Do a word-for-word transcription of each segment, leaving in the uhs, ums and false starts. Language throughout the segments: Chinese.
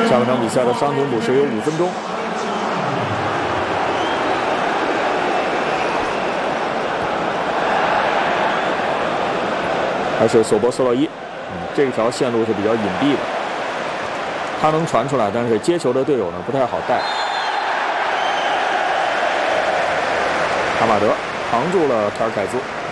下半场比赛的伤停补时有五分钟。还是索博斯洛伊，嗯，这条线路是比较隐蔽的，他能传出来，但是接球的队友呢不太好带。哈马德扛住了卡尔凯兹，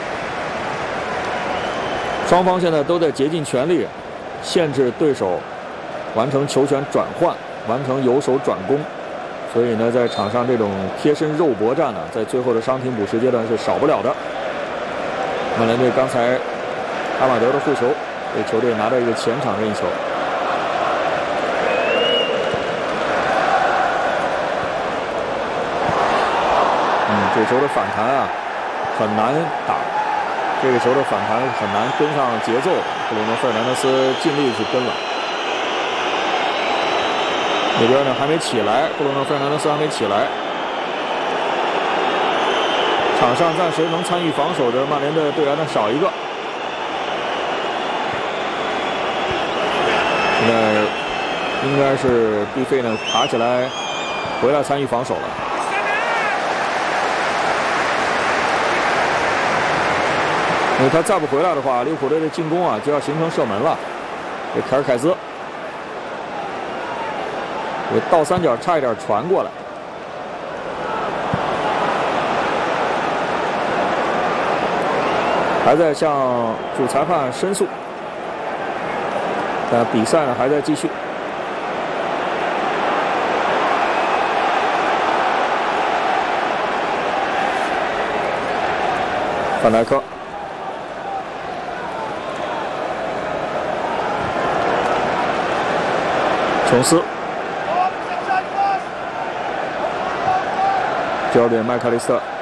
双方现在都在竭尽全力限制对手完成球权转换，完成由守转攻，所以呢，在场上这种贴身肉搏战呢，在最后的伤停补时阶段是少不了的。曼联队刚才。阿马德的护球，为球队拿到一个前场任意球。嗯，这球的反弹啊，很难打。这个球的反弹很难跟上节奏，布鲁诺·费尔南德斯尽力去跟了。那边呢还没起来，布鲁诺·费尔南德斯还没起来。场上暂时能参与防守的曼联的队员呢少一个。现在应该是毕费呢爬起来回来参与防守了。因为他再不回来的话，利物浦队的进攻啊就要形成射门了。这凯尔凯兹，这倒三角差一点传过来。还在向主裁判申诉。但比赛呢还在继续。范戴克，琼斯，焦点麦克利斯特。